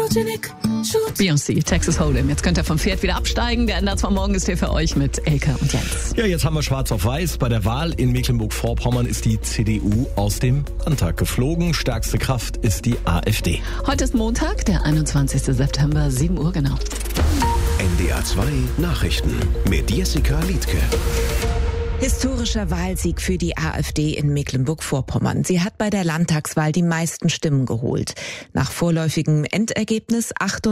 Beyoncé, Texas Hold'em. Jetzt könnt ihr vom Pferd wieder absteigen. Der NDR 2 Morgen ist hier für euch mit Elke und Jens. Ja, jetzt haben wir schwarz auf weiß. Bei der Wahl in Mecklenburg-Vorpommern ist die CDU aus dem Landtag geflogen. Stärkste Kraft ist die AfD. Heute ist Montag, der 21. September, 7 Uhr genau. NDR 2 Nachrichten mit Jessica Liedtke. Historischer Wahlsieg für die AfD in Mecklenburg-Vorpommern. Sie hat bei der Landtagswahl die meisten Stimmen geholt. Nach vorläufigem Endergebnis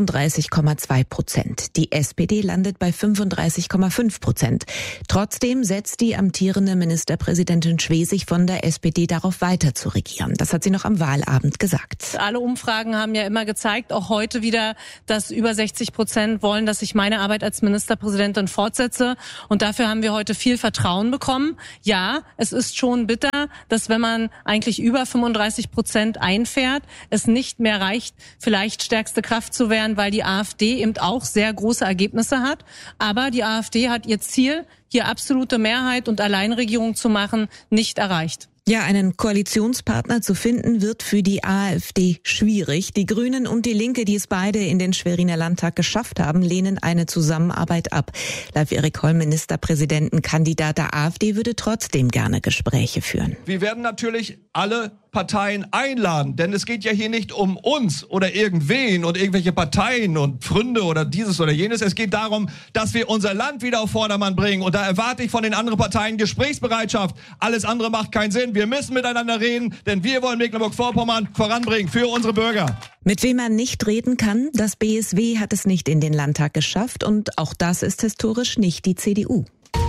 38,2%. Die SPD landet bei 35,5%. Trotzdem setzt die amtierende Ministerpräsidentin Schwesig von der SPD darauf, weiter zu regieren. Das hat sie noch am Wahlabend gesagt. Alle Umfragen haben ja immer gezeigt, auch heute wieder, dass über 60% wollen, dass ich meine Arbeit als Ministerpräsidentin fortsetze. Und dafür haben wir heute viel Vertrauen bekommen. Ja, es ist schon bitter, dass wenn man eigentlich über 35% einfährt, es nicht mehr reicht, vielleicht stärkste Kraft zu werden, weil die AfD eben auch sehr große Ergebnisse hat. Aber die AfD hat ihr Ziel, hier absolute Mehrheit und Alleinregierung zu machen, nicht erreicht. Ja, einen Koalitionspartner zu finden, wird für die AfD schwierig. Die Grünen und die Linke, die es beide in den Schweriner Landtag geschafft haben, lehnen eine Zusammenarbeit ab. Live Erik Holl, Ministerpräsidentenkandidat der AfD, würde trotzdem gerne Gespräche führen. Wir werden natürlich alle Parteien einladen, denn es geht ja hier nicht um uns oder irgendwen und irgendwelche Parteien und Freunde oder dieses oder jenes. Es geht darum, dass wir unser Land wieder auf Vordermann bringen, und da erwarte ich von den anderen Parteien Gesprächsbereitschaft. Alles andere macht keinen Sinn. Wir müssen miteinander reden, denn wir wollen Mecklenburg-Vorpommern voranbringen für unsere Bürger. Mit wem man nicht reden kann, das BSW hat es nicht in den Landtag geschafft, und auch das ist historisch nicht die CDU.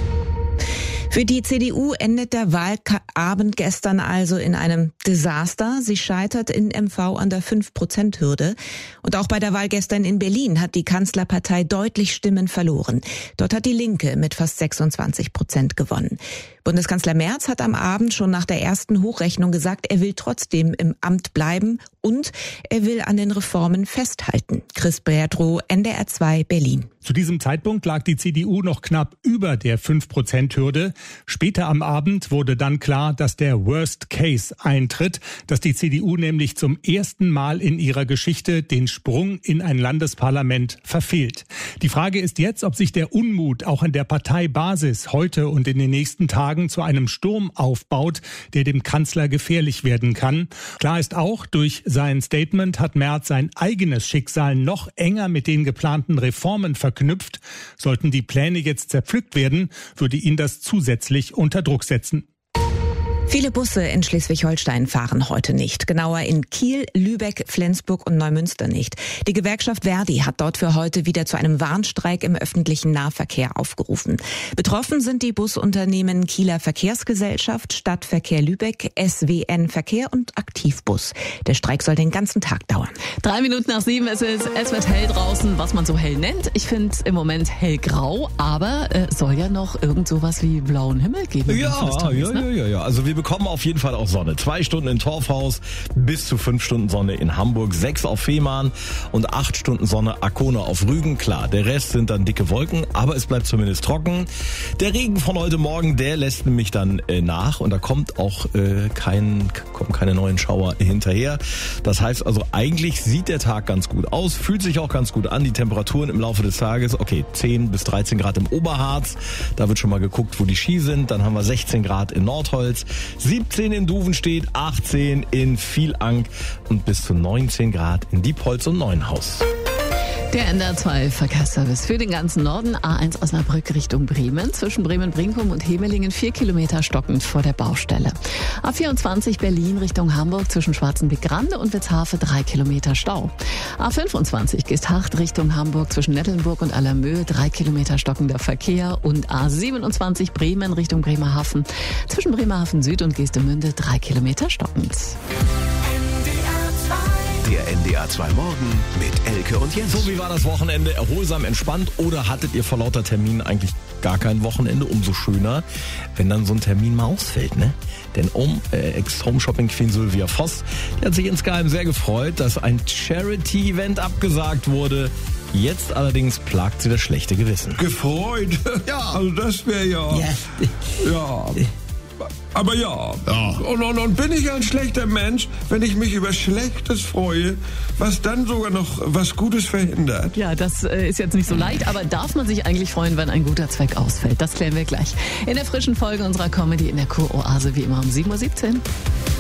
Für die CDU endet der Wahlabend gestern also in einem Desaster. Sie scheitert in MV an der 5%-Hürde. Und auch bei der Wahl gestern in Berlin hat die Kanzlerpartei deutlich Stimmen verloren. Dort hat die Linke mit fast 26% gewonnen. Bundeskanzler Merz hat am Abend schon nach der ersten Hochrechnung gesagt, er will trotzdem im Amt bleiben und er will an den Reformen festhalten. Chris Berdrow, NDR 2 Berlin. Zu diesem Zeitpunkt lag die CDU noch knapp über der 5%-Hürde. Später am Abend wurde dann klar, dass der Worst Case eintritt, dass die CDU nämlich zum ersten Mal in ihrer Geschichte den Sprung in ein Landesparlament verfehlt. Die Frage ist jetzt, ob sich der Unmut auch an der Parteibasis heute und in den nächsten Tagen zu einem Sturm aufbaut, der dem Kanzler gefährlich werden kann. Klar ist auch, durch sein Statement hat Merz sein eigenes Schicksal noch enger mit den geplanten Reformen verknüpft. Sollten die Pläne jetzt zerpflückt werden, würde ihn das zusätzlich unter Druck setzen. Viele Busse in Schleswig-Holstein fahren heute nicht. Genauer in Kiel, Lübeck, Flensburg und Neumünster nicht. Die Gewerkschaft Verdi hat dort für heute wieder zu einem Warnstreik im öffentlichen Nahverkehr aufgerufen. Betroffen sind die Busunternehmen Kieler Verkehrsgesellschaft, Stadtverkehr Lübeck, SWN Verkehr und Aktivbus. Der Streik soll den ganzen Tag dauern. 3 Minuten nach 7 ist es. Es wird hell draußen, was man so hell nennt. Ich finde es im Moment hellgrau, aber es soll ja noch irgend sowas wie blauen Himmel geben. Ja. Also wir bekommen auf jeden Fall auch Sonne. 2 Stunden in Torfhaus, bis zu 5 Stunden Sonne in Hamburg, 6 auf Fehmarn und 8 Stunden Sonne Arkona auf Rügen. Klar, der Rest sind dann dicke Wolken, aber es bleibt zumindest trocken. Der Regen von heute Morgen, der lässt nämlich dann nach, und da kommt auch keine neuen Schauer hinterher. Das heißt also, eigentlich sieht der Tag ganz gut aus, fühlt sich auch ganz gut an. Die Temperaturen im Laufe des Tages, okay, 10 bis 13 Grad im Oberharz. Da wird schon mal geguckt, wo die Ski sind. Dann haben wir 16 Grad in Nordholz, 17 in Duvenstedt, 18 in Vielank und bis zu 19 Grad in Diepholz und Neuenhaus. Der NDR 2 Verkehrsservice für den ganzen Norden. A1 Osnabrück Richtung Bremen. Zwischen Bremen-Brinkum und Hemelingen 4 Kilometer stockend vor der Baustelle. A24 Berlin Richtung Hamburg zwischen Schwarzenbeck-Grande und Witzhafe 3 Kilometer Stau. A25 Geesthacht Richtung Hamburg zwischen Nettelnburg und Allermöhe 3 Kilometer stockender Verkehr. Und A27 Bremen Richtung Bremerhaven zwischen Bremerhaven Süd und Geestemünde 3 Kilometer stockend. Der NDR 2 Morgen mit Elke und Jens. So, wie war das Wochenende? Erholsam, entspannt, oder hattet ihr vor lauter Terminen eigentlich gar kein Wochenende? Umso schöner, wenn dann so ein Termin mal ausfällt, ne? Denn Ex-Home-Shopping-Queen Sylvia Voss, die hat sich insgeheim sehr gefreut, dass ein Charity-Event abgesagt wurde. Jetzt allerdings plagt sie das schlechte Gewissen. Gefreut? Ja, also das wäre ja... Aber ja. Und bin ich ein schlechter Mensch, wenn ich mich über Schlechtes freue, was dann sogar noch was Gutes verhindert? Ja, das ist jetzt nicht so leicht, aber darf man sich eigentlich freuen, wenn ein guter Zweck ausfällt? Das klären wir gleich in der frischen Folge unserer Comedy in der Kuroase, wie immer um 7:17 Uhr.